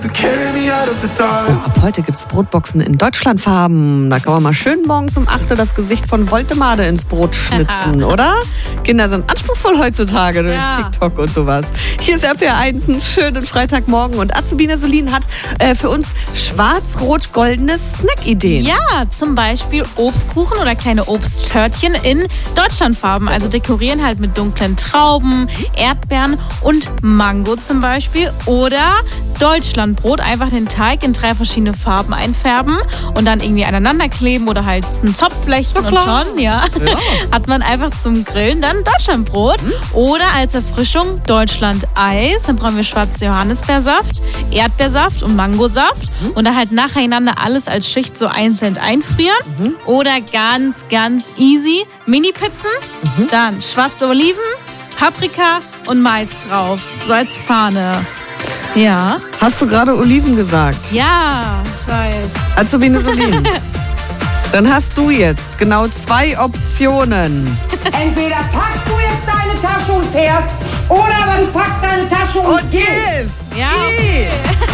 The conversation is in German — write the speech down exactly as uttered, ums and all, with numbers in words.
So, ab heute gibt's Brotboxen in Deutschlandfarben. Da kann man mal schön morgens um acht Uhr das Gesicht von Voltemade ins Brot schnitzen, oder? Kinder sind anspruchsvoll heutzutage durch Ja. TikTok und sowas. Hier ist R P R eins, einen schönen Freitagmorgen und Azubine Solin hat äh, für uns schwarz-rot-goldene Snack-Ideen. Ja, zum Beispiel Obstkuchen oder kleine Obsttörtchen in Deutschlandfarben. Also dekorieren halt mit dunklen Trauben, Erdbeeren und Mango zum Beispiel. Oder Deutschlandbrot, einfach den Teig in drei verschiedene Farben einfärben und dann irgendwie aneinander kleben oder halt einen Zopf flechten und schon, ja, Ja. hat man einfach zum Grillen dann Deutschlandbrot. Mhm. Oder als Erfrischung Deutschland-Eis. Dann brauchen wir schwarzen Johannisbeersaft, Erdbeersaft und Mangosaft Mhm. und dann halt nacheinander alles als Schicht so einzeln einfrieren. Mhm. Oder ganz, ganz easy Mini-Pizzen, Mhm. dann schwarze Oliven, Paprika und Mais drauf, so als Fahne. Ja. Hast du gerade Oliven gesagt? Ja, ich weiß. Azubine Solin. Dann hast du jetzt genau zwei Optionen. Entweder packst du jetzt deine Tasche und fährst, oder aber du packst deine Tasche und, Und gehst. gehst. Ja. Geh.